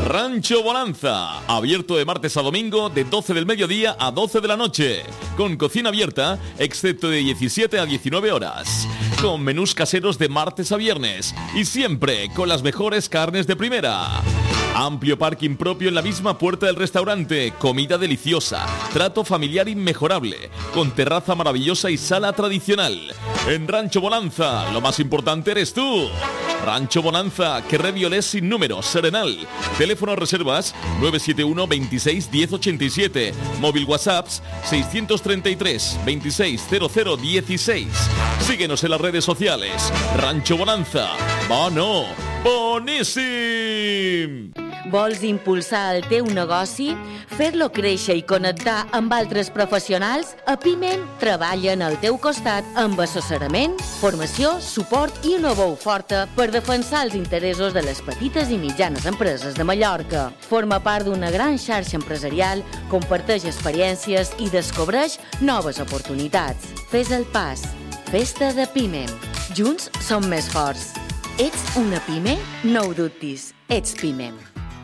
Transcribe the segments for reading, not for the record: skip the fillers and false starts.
Rancho Bonanza, abierto de martes a domingo de 12 del mediodía a 12 de la noche, con cocina abierta, excepto de 17 a 19 horas, con menús caseros de martes a viernes y siempre con las mejores carnes de primera. Amplio parking propio en la misma puerta del restaurante, comida deliciosa, trato familiar inmejorable, con terraza maravillosa y sala tradicional. En Rancho Bonanza, lo más importante eres tú. Rancho Bonanza, Carrer Violés sin número, Serenal. Teléfono reservas 971 26 10 87. Móvil WhatsApps 633 26 00 16. Síguenos en las redes sociales. Rancho Bonanza. ¡Bueno! ¡Boníssim! Vols impulsar el teu negoci? Fer-lo créixer i connectar amb altres professionals? A Pimem treballen al teu costat amb assessorament, formació, suport i una veu forta per defensar els interessos de les petites i mitjanes empreses de Mallorca. Forma part d'una gran xarxa empresarial, comparteix experiències i descobreix noves oportunitats. Fes el pas. Festa de Pimem. Junts som més forts. Ets una pime? No ho dubtis. Ets Pimem.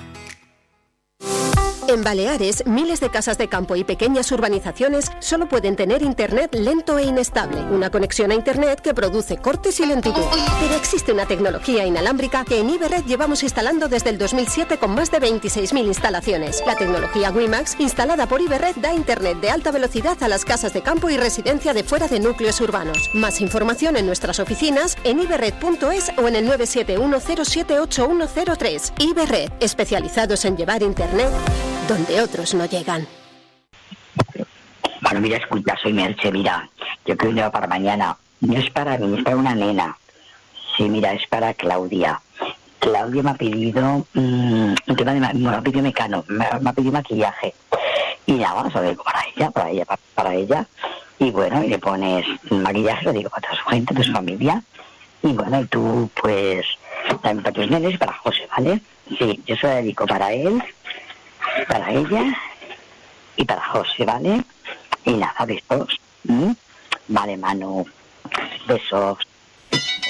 En Baleares, miles de casas de campo y pequeñas urbanizaciones solo pueden tener internet lento e inestable, una conexión a internet que produce cortes y lentitud. Pero existe una tecnología inalámbrica que en Iberred llevamos instalando desde el 2007 con más de 26.000 instalaciones. La tecnología WiMAX, instalada por Iberred, da internet de alta velocidad a las casas de campo y residencia de fuera de núcleos urbanos. Más información en nuestras oficinas, en iberred.es o en el 971078103. Iberred, especializados en llevar internet donde otros no llegan. Bueno, mira, escucha, soy Merche, mira, yo creo que para mañana. No es para mí, es para una nena. Sí, mira, es para Claudia. Claudia me ha pedido un tema de me ha pedido mecano, me ha pedido maquillaje. Y nada, vamos a ver, para ella. Y bueno, y le pones maquillaje, lo digo, para toda su gente, para su familia. Y bueno, y tú, pues, también para tus nenes y para José, ¿vale? Sí, yo se lo dedico para él, para ella y para José, ¿vale? Y nada, besos. ¿Mm? Vale, Manu. Besos.